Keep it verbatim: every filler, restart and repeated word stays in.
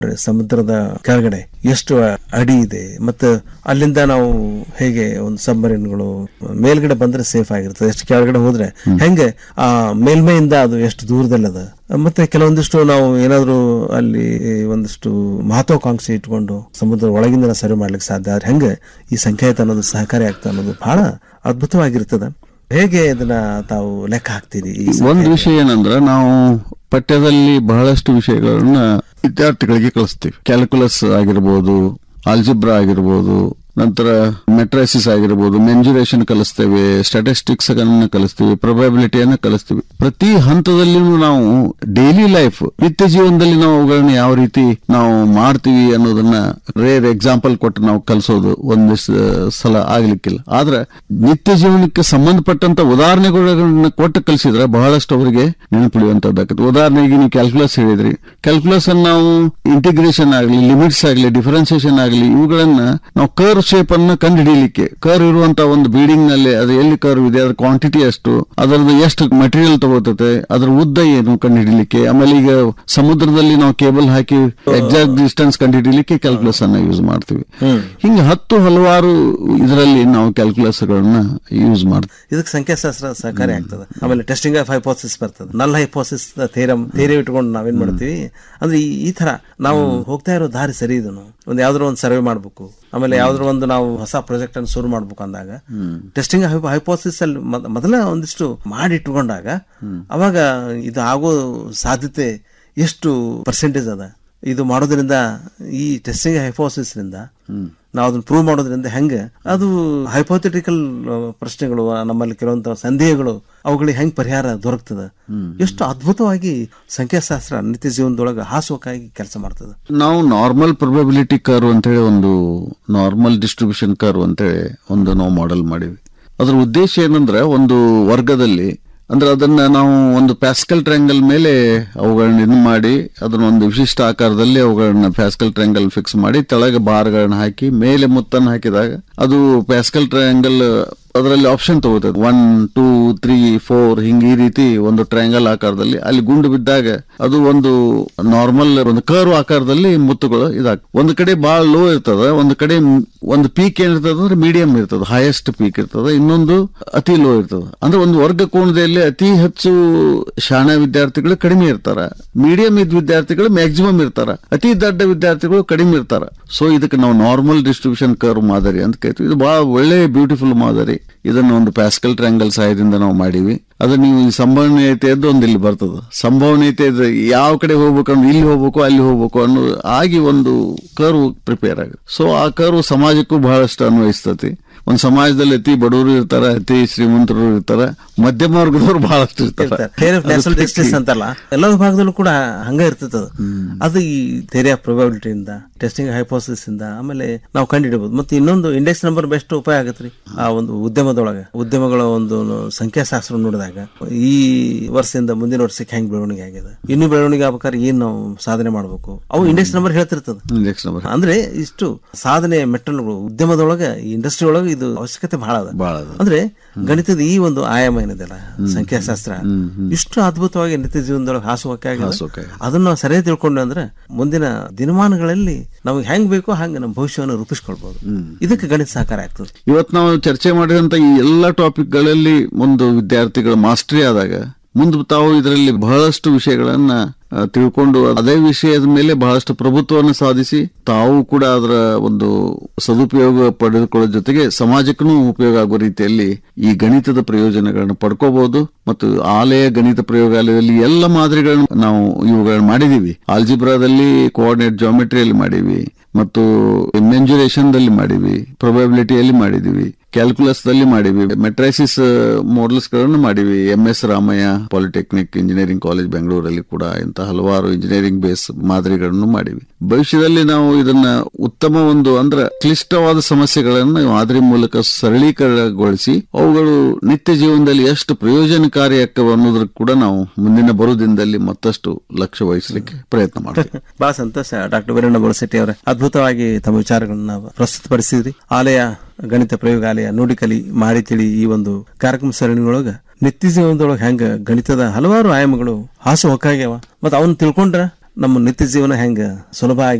ಸಮುದ್ರದ ಕೆಳಗಡೆ ಎಷ್ಟು ಅಡಿ ಇದೆ, ಮತ್ತೆ ಅಲ್ಲಿಂದ ನಾವು ಹೇಗೆ ಒಂದು ಸಬ್ಮರೀನ್ಗಳು ಮೇಲ್ಗಡೆ ಬಂದ್ರೆ ಸೇಫ್ ಆಗಿರ್ತದೆ, ಎಷ್ಟು ಕೆಳಗಡೆ ಹೋದ್ರೆ ಹೆಂಗೆ ಆ ಮೇಲ್ಮೈಯಿಂದ ಅದು ಎಷ್ಟು ದೂರದಲ್ಲದ, ಮತ್ತೆ ಕೆಲವೊಂದಿಷ್ಟು ನಾವು ಏನಾದ್ರು ಅಲ್ಲಿ ಒಂದಿಷ್ಟು ಮಹತ್ವಾಕಾಂಕ್ಷೆ ಇಟ್ಕೊಂಡು ಸಮುದ್ರ ಒಳಗಿಂದ ಸರ್ವೆ ಮಾಡ್ಲಿಕ್ಕೆ ಸಾಧ್ಯ ಆದ್ರೆ ಹೆಂಗೆ ಈ ಸಂಖ್ಯಾತ ಅನ್ನೋದು ಸಹಕಾರಿ ಆಗ್ತದೆ ಅನ್ನೋದು ಬಹಳ ಅದ್ಭುತವಾಗಿರ್ತದ. ಹೇಗೆ ಇದನ್ನ ತಾವು ಲೆಕ್ಕ ಹಾಕ್ತೀರಿ? ಒಂದು ವಿಷಯ ಏನಂದ್ರೆ, ನಾವು ಪಠ್ಯದಲ್ಲಿ ಬಹಳಷ್ಟು ವಿಷಯಗಳನ್ನ ವಿದ್ಯಾರ್ಥಿಗಳಿಗೆ ಕಲಿಸ್ತೀವಿ. ಕ್ಯಾಲ್ಕುಲಸ್ ಆಗಿರ್ಬೋದು, ಆಲ್ಜಿಬ್ರಾ ಆಗಿರ್ಬೋದು, ನಂತರ ಮೆಟ್ರೈಸಿಸ್ ಆಗಿರ್ಬೋದು, ಮೆಂಜುರೇಷನ್ ಕಲಿಸ್ತೇವೆ, ಸ್ಟಾಟಿಸ್ಟಿಕ್ಸ್ ಅನ್ನ ಕಲಿಸ್ತೀವಿ, ಪ್ರೊಬಬಿಲಿಟಿಯನ್ನ ಕಲಿಸ್ತೀವಿ. ಪ್ರತಿ ಹಂತದಲ್ಲಿನೂ ನಾವು ಡೈಲಿ ಲೈಫ್ ನಿತ್ಯ ಜೀವನದಲ್ಲಿ ನಾವು ಅವುಗಳನ್ನ ಯಾವ ರೀತಿ ನಾವು ಮಾಡ್ತೀವಿ ಅನ್ನೋದನ್ನ ರೇರ್ ಎಕ್ಸಾಂಪಲ್ ಕೊಟ್ಟು ನಾವು ಕಲಿಸೋದು ಒಂದಿಷ್ಟು ಸಲ ಆಗ್ಲಿಕ್ಕಿಲ್ಲ. ಆದ್ರೆ ನಿತ್ಯ ಜೀವನಕ್ಕೆ ಸಂಬಂಧಪಟ್ಟಂತ ಉದಾಹರಣೆಗಳನ್ನ ಕೊಟ್ಟು ಕಲಿಸಿದ್ರೆ ಬಹಳಷ್ಟು ಅವರಿಗೆ ನೆನಪಿಡುವಂತದ್ದಾಗುತ್ತೆ. ಉದಾಹರಣೆಗೆ ನೀವು ಕ್ಯಾಲ್ಕುಲಸ್ ಹೇಳಿದ್ರಿ, ಕ್ಯಾಲ್ಕುಲಸ್ ಅನ್ನು ನಾವು ಇಂಟಿಗ್ರೇಷನ್ ಆಗಲಿ, ಲಿಮಿಟ್ಸ್ ಆಗಲಿ, ಡಿಫರೆನ್ಸಿಯೇಷನ್ ಆಗಲಿ, ಇವುಗಳನ್ನ ನಾವು ಕರ್ವ್ ಶೇಪ್ ಅನ್ನು ಕಂಡುಹಿಡಿಯಲಿಕ್ಕೆ, ಕರ್ವ್ ಇರುವಂತಹ ಒಂದು ಬಿಲ್ಡಿಂಗ್ ನಲ್ಲಿ ಅದು ಎಲ್ಲಿ ಕರ್ವ್ ಇದೆ, ಅದರ ಕ್ವಾಂಟಿಟಿ ಎಷ್ಟು, ಅದರದ್ದು ಎಷ್ಟು ಮೆಟೀರಿಯಲ್ ತಗೋತದೆ, ಅದರ ಉದ್ದ ಏನು ಕಂಡುಹಿಡಿಯಲಿಕ್ಕೆ, ಆಮೇಲೆ ಈಗ ಸಮುದ್ರದಲ್ಲಿ ನಾವು ಕೇಬಲ್ ಹಾಕಿ ಎಕ್ಸಾಕ್ಟ್ ಡಿಸ್ಟೆನ್ಸ್ ಕಂಡುಹಿಡಿಯಲಿಕ್ಕೆ ಕ್ಯಾಲ್ಕುಲಸ್ ಅನ್ನ ಯೂಸ್ ಮಾಡ್ತೀವಿ. ಹಿಂಗೆ ಹತ್ತು ಹಲವಾರು ಇದರಲ್ಲಿ ನಾವು ಕ್ಯಾಲ್ಕುಲಸ್ ಗಳನ್ನ ಯೂಸ್ ಮಾಡ್ತೀವಿ. ಇದಕ್ಕೆ ಸಂಖ್ಯಾಶಾಸ್ತ್ರ ಸಹಕಾರಿ ಆಗ್ತದೆ. ಆಮೇಲೆ ಟೆಸ್ಟಿಂಗ್ ಆಫ್ ಹೈಪೋಥಿಸಿಸ್ ಬರ್ತದೆ, ನಲ್ ಹೈಪೋಥಿಸಿಸ್ ಥಿಯರಮ್ ಥಿಯರಿ ಇಟ್ಕೊಂಡು ನಾವೇನ್ ಮಾಡ್ತೀವಿ ಅಂದ್ರೆ ಈ ತರ ನಾವು ಹೋಗ್ತಾ ಇರೋ ದಾರಿ ಸರಿ ಇದನ್ನು ಒಂದ್ ಯಾವ್ದಾರ ಒಂದು ಸರ್ವೆ ಮಾಡ್ಬೇಕು, ಆಮೇಲೆ ಯಾವ್ದಾರ ಒಂದು ನಾವು ಹೊಸ ಪ್ರಾಜೆಕ್ಟ್ ಅನ್ನು ಶುರು ಮಾಡ್ಬೇಕು ಅಂದಾಗ ಟೆಸ್ಟಿಂಗ್ ಹೈಪೋಥಿಸಿಸ್ ಅಲ್ಲಿ ಮೊದಲ ಒಂದಿಷ್ಟು ಮಾಡಿಟ್ಕೊಂಡಾಗ ಅವಾಗ ಇದು ಆಗೋ ಸಾಧ್ಯತೆ ಎಷ್ಟು ಪರ್ಸೆಂಟೇಜ್ ಅದ, ಇದು ಮಾಡೋದ್ರಿಂದ ಈ ಟೆಸ್ಟಿಂಗ್ ಹೈಪೋಥಿಸಿಸ್ ನಿಂದ ನಾವು ಅದನ್ನ ಪ್ರೂವ್ ಮಾಡೋದ್ರಿಂದ ಹೆಂಗೆ ಅದು ಹೈಪೋಥೆಟಿಕಲ್ ಪ್ರಶ್ನೆಗಳು, ನಮ್ಮಲ್ಲಿ ಕೆಲವೊಂದು ಸಂದೇಹಗಳು, ಅವುಗಳಿಗೆ ಹೆಂಗ್ ಪರಿಹಾರ ದೊರಕ್ತದ, ಎಷ್ಟು ಅದ್ಭುತವಾಗಿ ಸಂಖ್ಯಾಶಾಸ್ತ್ರ ನಿತ್ಯ ಜೀವನದೊಳಗೆ ಹಾಸುವಕ್ಕಾಗಿ ಕೆಲಸ ಮಾಡ್ತದೆ. ನಾವು ನಾರ್ಮಲ್ ಪ್ರೊಬಬಿಲಿಟಿ ಕರ್ವ್ ಅಂತೇಳಿ ಒಂದು ನಾರ್ಮಲ್ ಡಿಸ್ಟ್ರಿಬ್ಯೂಷನ್ ಕರ್ವ್ ಅಂತೇಳಿ ಒಂದು ನಾವು ಮಾಡೆಲ್ ಮಾಡಿವಿ. ಅದ್ರ ಉದ್ದೇಶ ಏನಂದ್ರೆ, ಒಂದು ವರ್ಗದಲ್ಲಿ ಅಂದ್ರೆ ಅದನ್ನ ನಾವು ಒಂದು ಪ್ಯಾಸ್ಕಲ್ ಟ್ರಯಾಂಗಲ್ ಮೇಲೆ ಅವುಗಳನ್ನ ಇದು ಮಾಡಿ ಅದನ್ನ ಒಂದು ವಿಶಿಷ್ಟ ಆಕಾರದಲ್ಲಿ ಅವುಗಳನ್ನ ಪ್ಯಾಸ್ಕಲ್ ಟ್ರಯಾಂಗಲ್ ಫಿಕ್ಸ್ ಮಾಡಿ ತೆಳಗೆ ಬಾರ್ಗಳನ್ನ ಹಾಕಿ ಮೇಲೆ ಮುತ್ತನ್ನು ಹಾಕಿದಾಗ ಅದು ಪ್ಯಾಸ್ಕಲ್ ಟ್ರಯಾಂಗಲ್ ಅದರಲ್ಲಿ option ತಗೋತದೆ. One two three four ಹಿಂಗ್ ಈ ರೀತಿ ಒಂದು ಟ್ರಯಾಂಗಲ್ ಆಕಾರದಲ್ಲಿ ಅಲ್ಲಿ ಗುಂಡು ಬಿದ್ದಾಗ ಅದು ಒಂದು ನಾರ್ಮಲ್ ಒಂದು ಕರ್ವ್ ಆಕಾರದಲ್ಲಿ ಮುತ್ತುಗಳು ಇದಾಗ ಒಂದು ಕಡೆ ಬಹಳ ಲೋ ಇರ್ತದ, ಒಂದು ಕಡೆ ಒಂದು ಪೀಕ್ ಏನಿರ್ತದ ಅಂದ್ರೆ ಮೀಡಿಯಂ ಇರ್ತದ, ಹೈಯೆಸ್ಟ್ ಪೀಕ್ ಇರ್ತದ, ಇನ್ನೊಂದು ಅತಿ ಲೋ ಇರ್ತದ. ಅಂದ್ರೆ ಒಂದು ವರ್ಗ ಕೋಣದಲ್ಲಿ ಅತಿ ಹೆಚ್ಚು ಶಾಣ ವಿದ್ಯಾರ್ಥಿಗಳು ಕಡಿಮೆ ಇರ್ತಾರ, ಮೀಡಿಯಂ ಇದ್ದ ವಿದ್ಯಾರ್ಥಿಗಳು ಮ್ಯಾಕ್ಸಿಮಮ್ ಇರ್ತಾರ, ಅತಿ ದೊಡ್ಡ ವಿದ್ಯಾರ್ಥಿಗಳು ಕಡಿಮೆ ಇರ್ತಾರ. ಸೊ ಇದಕ್ಕೆ ನಾವು ನಾರ್ಮಲ್ ಡಿಸ್ಟ್ರಿಬ್ಯೂಷನ್ ಕರ್ವ್ ಮಾದರಿ ಅಂತ ಕರಿತೀವಿ. ಇದು ಬಹಳ ಒಳ್ಳೆ ಬ್ಯೂಟಿಫುಲ್ ಮಾದರಿ. ಇದನ್ನು ಒಂದು ಪ್ಯಾಸ್ಕಲ್ ಟ್ರಯಾಂಗಲ್ ಸಹಾಯದಿಂದ ನಾವು ಮಾಡಿವಿ. ಅದು ನೀವು ಈ ಸಂಭವನೀಯತೆಯದ್ದು ಒಂದು ಇಲ್ಲಿ ಬರ್ತದ. ಸಂಭವನೀಯತೆ ಯಾವ ಕಡೆ ಹೋಗ್ಬೇಕು ಅಂದ್ರೆ ಇಲ್ಲಿ ಹೋಗ್ಬೇಕು ಅಲ್ಲಿ ಹೋಗ್ಬೇಕು ಅನ್ನೋ ಆಗಿ ಒಂದು ಕರ್ವ್ ಪ್ರಿಪೇರ್ ಆಗುತ್ತೆ. ಸೊ ಆ ಕರ್ವ್ ಸಮಾಜಕ್ಕೂ ಬಹಳಷ್ಟು ಅನ್ವಯಿಸ್ತತಿ. ಒಂದು ಸಮಾಜದಲ್ಲಿ ಅತಿ ಬಡವರು ಇರ್ತಾರ, ಅತಿ ಶ್ರೀಮಂತರು ಇರ್ತಾರ, ಮಧ್ಯಮ ವರ್ಗದವರು ಬಹಳಷ್ಟು ಇರ್ತಾರೆ. ಅಂತಲ್ಲ ಎಲ್ಲ ಭಾಗದಲ್ಲೂ ಕೂಡ ಹಂಗ ಇರ್ತದ. ಅದು ಈ ಥಿಯರಿ ಆಫ್ ಪ್ರೊಬಬಿಲಿಟಿಯಿಂದ, ಟೆಸ್ಟಿಂಗ್ ಹೈಪೋಥಿಸಿಸ್ ಇಂದ ಆಮೇಲೆ ನಾವು ಕಂಡುಹಿಡಬಹುದು. ಮತ್ತೆ ಇನ್ನೊಂದು ಇಂಡೆಕ್ಸ್ ನಂಬರ್ ಬೆಸ್ಟ್ ಉಪಾಯ ಆಗತ್ರಿ ಆ ಒಂದು ಉದ್ಯಮದೊಳಗೆ. ಉದ್ಯಮಗಳ ಒಂದು ಸಂಖ್ಯಾಶಾಸ್ತ್ರ ನೋಡಿದಾಗ ಈ ವರ್ಷದಿಂದ ಮುಂದಿನ ವರ್ಷಕ್ಕೆ ಹೆಂಗ್ ಬೆಳವಣಿಗೆ ಆಗಿದೆ, ಇನ್ನು ಬೆಳವಣಿಗೆ ಆಗ್ಬೇಕಾದ್ರೆ ಏನ್ ನಾವು ಸಾಧನೆ ಮಾಡ್ಬೇಕು, ಅವು ಇಂಡೆಕ್ಸ್ ನಂಬರ್ ಹೇಳ್ತಿರ್ತದ. ಇಂಡೆಕ್ಸ್ ನಂಬರ್ ಅಂದ್ರೆ ಇಷ್ಟು ಸಾಧನೆ ಮೆಟ್ಟಲ್ಗಳು ಉದ್ಯಮದೊಳಗೆ, ಇಂಡಸ್ಟ್ರಿ ಒಳಗೆ ಇದು ಅವಶ್ಯಕತೆ ಬಹಳ ಅದ. ಅಂದ್ರೆ ಗಣಿತದ ಈ ಒಂದು ಆಯಾಮ ಏನಿದೆಲ್ಲ ಸಂಖ್ಯಾಶಾಸ್ತ್ರ ಇಷ್ಟು ಅದ್ಭುತವಾಗಿ ನಿತ್ಯ ಜೀವನದೊಳಗೆ ಹಾಸುವಕ್ಕಾಗಿ ಅದನ್ನ ನಾವು ಸರಿಯಾಗಿ ತಿಳ್ಕೊಂಡು ಅಂದ್ರೆ ಮುಂದಿನ ದಿನಮಾನಗಳಲ್ಲಿ ನಮಗೆ ಹೆಂಗ್ ಬೇಕೋ ಹಂಗ ನಮ್ಮ ಭವಿಷ್ಯವನ್ನು ರೂಪಿಸ್ಕೊಳ್ಬಹುದು. ಇದಕ್ಕೆ ಗಣಿತ ಸಹಕಾರ ಆಗ್ತದೆ. ಇವತ್ತು ನಾವು ಚರ್ಚೆ ಮಾಡಿದಂತ ಈ ಎಲ್ಲಾ ಟಾಪಿಕ್ ಗಳಲ್ಲಿ ಒಂದು ವಿದ್ಯಾರ್ಥಿಗಳ ಮಾಸ್ಟರಿ ಆದಾಗ ಮುಂದೆ ತಾವು ಇದರಲ್ಲಿ ಬಹಳಷ್ಟು ವಿಷಯಗಳನ್ನ ತಿಳ್ಕೊಂಡು ಅದೇ ವಿಷಯದ ಮೇಲೆ ಬಹಳಷ್ಟು ಪ್ರಭುತ್ವವನ್ನು ಸಾಧಿಸಿ ತಾವು ಕೂಡ ಅದರ ಒಂದು ಸದುಪಯೋಗ ಪಡೆದುಕೊಳ್ಳೋ ಜೊತೆಗೆ ಸಮಾಜಕ್ಕೂ ಉಪಯೋಗ ಆಗುವ ರೀತಿಯಲ್ಲಿ ಈ ಗಣಿತದ ಪ್ರಯೋಜನಗಳನ್ನು ಪಡ್ಕೋಬಹುದು. ಮತ್ತು ಆಲಯ ಗಣಿತ ಪ್ರಯೋಗಾಲಯದಲ್ಲಿ ಎಲ್ಲ ಮಾದರಿಗಳನ್ನು ನಾವು ಇವುಗಳನ್ನು ಮಾಡಿದೀವಿ. ಆಲ್ಜಿಬ್ರಾದಲ್ಲಿ, ಕೋಆರ್ಡಿನೇಟ್ ಜಾಮೆಟ್ರಿಯಲ್ಲಿ ಮಾಡಿವಿ, ಮತ್ತು ಮೆಂಜುರೇಷನ್ ದಲ್ಲಿ ಮಾಡಿವಿ, ಪ್ರೊಬಬಿಲಿಟಿಯಲ್ಲಿ ಮಾಡಿದೀವಿ, ಕ್ಯಾಲ್ಕುಲಸ್ ದಲ್ಲಿ ಮಾಡಿವಿ, ಮೆಟ್ರೈಸಿಸ್ ಮಾಡೆಲ್ಸ್ ಗಳನ್ನು ಮಾಡಿವಿ, M S Ramaiah polytechnic engineering college ಬೆಂಗಳೂರಲ್ಲಿ ಕೂಡ ಇಂತಹ ಹಲವಾರು ಇಂಜಿನಿಯರಿಂಗ್ ಬೇಸ್ ಮಾದರಿಗಳನ್ನು ಮಾಡಿವಿ. ಭವಿಷ್ಯದಲ್ಲಿ ನಾವು ಇದನ್ನ ಉತ್ತಮ ಒಂದು ಅಂದ್ರೆ ಕ್ಲಿಷ್ಟವಾದ ಸಮಸ್ಯೆಗಳನ್ನು ಮಾದರಿ ಮೂಲಕ ಸರಳೀಕರಣಗೊಳಿಸಿ ಅವುಗಳು ನಿತ್ಯ ಜೀವನದಲ್ಲಿ ಎಷ್ಟು ಪ್ರಯೋಜನಕಾರಿ ಆಗ್ತವೆ ಅನ್ನೋದ್ರ ಕೂಡ ನಾವು ಮುಂದಿನ ಬರುವ ದಿನದಲ್ಲಿ ಮತ್ತಷ್ಟು ಲಕ್ಷ್ಯ ವಹಿಸಲಿಕ್ಕೆ ಪ್ರಯತ್ನ ಮಾಡ್ತೀವಿ. ಬಹಳ ಸಂತೋಷ ಡಾಕ್ಟರ್ ವೀರಣ್ಣ ಬೋಳಶೆಟ್ಟಿ ಅವರೇ, ಅದ್ಭುತವಾಗಿ ತಮ್ಮ ವಿಚಾರಗಳನ್ನ ಪ್ರಸ್ತುತಪಡಿಸಿದ್ರಿ. ಆಲಯ ಗಣಿತ ಪ್ರಯೋಗಾಲಯ ನುಡಿ ಕಲಿ ಮಾಡಿ ತಿಳಿ ಈ ಒಂದು ಕಾರ್ಯಕ್ರಮ ಸರಣಿಯೊಳಗ ನಿತ್ಯ ಜೀವನದೊಳಗೆ ಹೆಂಗ ಗಣಿತದ ಹಲವಾರು ಆಯಾಮಗಳು ಹಾಸು ಹೊಕ್ಕಾಗ್ಯಾವ, ಮತ್ತ ಅವನ್ನ ತಿಳ್ಕೊಂಡ್ರ ನಮ್ಮ ನಿತ್ಯ ಜೀವನ ಹೆಂಗ ಸುಲಭ